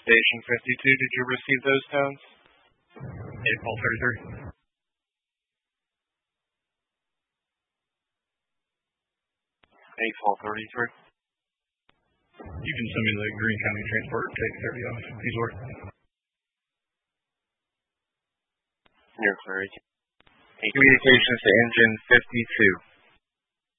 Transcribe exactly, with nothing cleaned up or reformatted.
Station fifty-two, did you receive those tones? eight Paul thirty-three. eight Paul thirty-three. You can send me the Greene County Transport, take thirty off. He's work. You're clear. Communications to engine fifty-two.